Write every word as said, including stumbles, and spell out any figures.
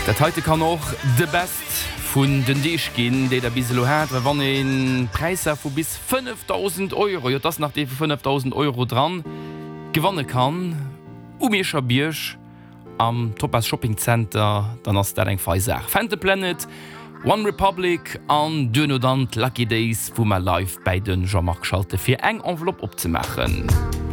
Dat heute kann auch de best vun den Dich gehen, de der biselo hat, wann den Preise vu bis fünftausend Euro, ja, das nach de fünftausend Euro dran gewonnen kann. Umischer Biersch am Topaz Shopping Center, dann hast der eng Feisach. Fante Planet, One Republic an Dönodant Lucky Days, wo man live bei den Jean-Marc Schalte fir eng Envelope opzumachen.